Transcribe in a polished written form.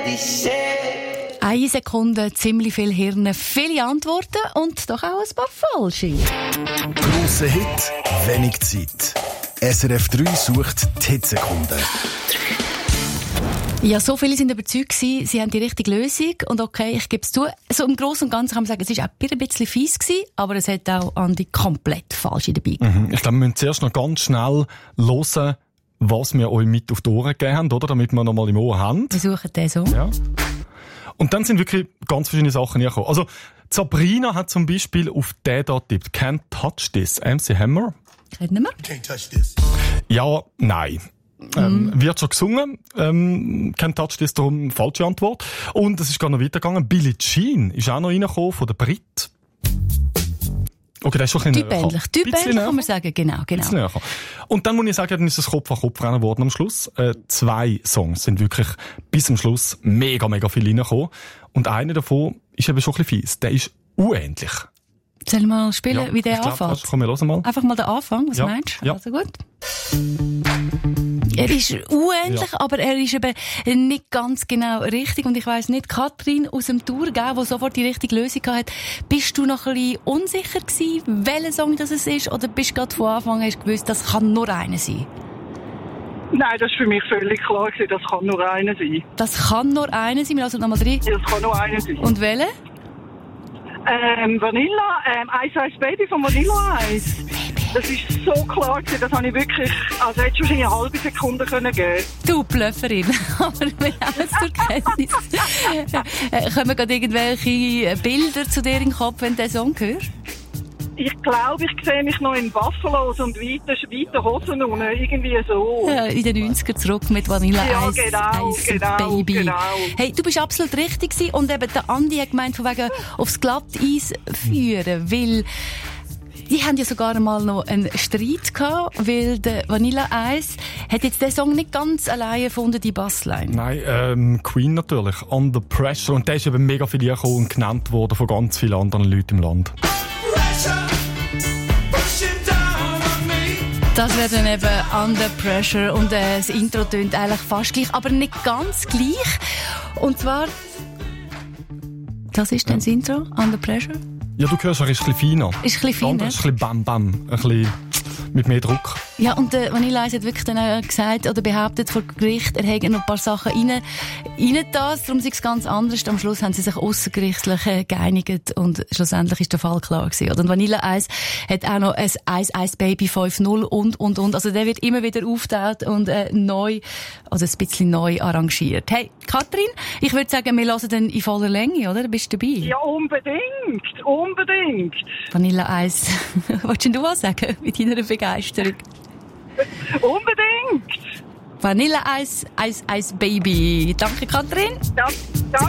Eine Sekunde, ziemlich viel Hirn, viele Antworten und doch auch ein paar falsche. Grosser Hit, wenig Zeit. SRF 3 sucht die Hitsekunde. Ja, so viele sind überzeugt gewesen, sie haben die richtige Lösung. Und okay, ich gebe es zu. So im Großen und Ganzen kann man sagen, es war auch ein bisschen fies gewesen, aber es hat auch Andi komplett falsch dabei gegeben. Ich glaube, wir müssen zuerst noch ganz schnell hören, was wir euch mit auf die Ohren gegeben haben, oder? Damit wir noch mal im Ohr haben. Wir suchen den so. Ja. Und dann sind wirklich ganz verschiedene Sachen hergekommen. Also, Sabrina hat zum Beispiel auf den da tippt. Can't touch this. MC Hammer. Kennen wir? Can't touch this. Ja, nein. Wird schon gesungen. Can't touch this, darum falsche Antwort. Und es ist gar noch weitergegangen. Billie Jean ist auch noch reingekommen von der Brit. Okay, das ist schon ein bisschen Typähnlich. Typähnlich kann man sagen, genau. Und dann muss ich sagen, dann ist es Kopf-an-Kopf-Rennen geworden am Schluss. 2 Songs sind wirklich bis zum Schluss mega viel reingekommen. Und einer davon ist eben schon ein bisschen fies. Der ist unähnlich. Sollen wir mal spielen, Ja, wie der ich glaub, anfängt? komm, wir hören mal. Einfach mal den Anfang, was Ja, meinst du? ja. Also gut. Er ist unähnlich, aber er ist eben nicht ganz genau richtig. Und ich weiss nicht, Katrin aus dem Thurgau, die sofort die richtige Lösung hatte, bist du noch ein bisschen unsicher gewesen, welcher Song das ist? Oder bist du gerade von Anfang an gewusst, das kann nur einer sein? Nein, das ist für mich völlig klar gewesen, das kann nur einer sein. Das kann nur einer sein. Wir lassen nochmal rein. Ja, das kann nur einer sein. Und welcher? Vanilla, Ice Ice Baby von Vanilla Ice. Das ist so klar gewesen, das habe ich wirklich, also hätte schon eine halbe Sekunde können geben. Du Blöfferin. Aber wir haben es zur Kenntnis. Kommen gerade irgendwelche Bilder zu dir in den Kopf, wenn du diesen Song hörst? Ich glaube, ich sehe mich noch in Buffalos und weiten Hosen unten, irgendwie so. Ja, in den 90er zurück mit Vanilla Ice, Genau. Baby. Hey, du bist absolut richtig gewesen. Und eben der Andi hat gemeint, von wegen aufs Glatteis führen, weil die haben ja sogar einmal noch einen Streit gehabt, weil der Vanilla Ice hat jetzt den Song nicht ganz alleine erfunden, die Bassline. Nein, Queen natürlich. Under Pressure. Und der ist eben mega viel gekommen und genannt worden von ganz vielen anderen Leuten im Land. Das wäre dann eben Under Pressure und das Intro tönt eigentlich fast gleich, aber nicht ganz gleich. Und zwar, das ist dann das Intro, Under Pressure. Ja, du hörst, er ist ein bisschen feiner. Ist ein bisschen feiner. Ist ein bisschen bam-bam. Ein bisschen mit mehr Druck. Ja, und der Vanilla Ice hat wirklich dann auch gesagt oder behauptet vor Gericht, er hätte noch ein paar Sachen rein darum sei es ganz anders. Am Schluss haben sie sich aussergerichtlich geeinigt und schlussendlich ist der Fall klar gewesen. Und Vanilla Ice hat auch noch ein Ice Ice Baby 5.0 und. Also der wird immer wieder aufgetaucht und neu, also ein bisschen neu arrangiert. Hey, Katrin, ich würde sagen, wir hören den in voller Länge, oder? Bist du dabei? Ja, unbedingt. Vanilla Ice, wolltest du was sagen mit deiner Begeisterung? Unbedingt. Vanilla Ice, Ice Ice Baby. Danke, Katrin. Ja.